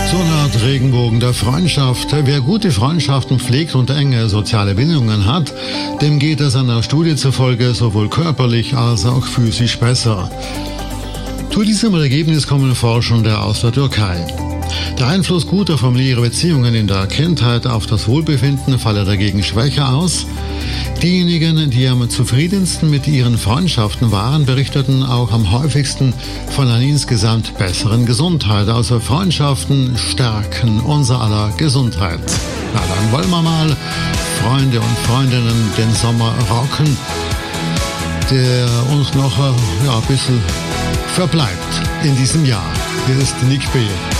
So eine Art Regenbogen der Freundschaft. Wer gute Freundschaften pflegt und enge soziale Bindungen hat, dem geht es einer Studie zufolge sowohl körperlich als auch physisch besser. Zu diesem Ergebnis kommen Forschende aus der Türkei. Der Einfluss guter familiärer Beziehungen in der Kindheit auf das Wohlbefinden falle dagegen schwächer aus. Diejenigen, die am zufriedensten mit ihren Freundschaften waren, berichteten auch am häufigsten von einer insgesamt besseren Gesundheit. Also Freundschaften stärken unser aller Gesundheit. Na dann wollen wir mal, Freunde und Freundinnen, den Sommer rocken, der uns noch ein bisschen verbleibt in diesem Jahr. Hier ist Nick B.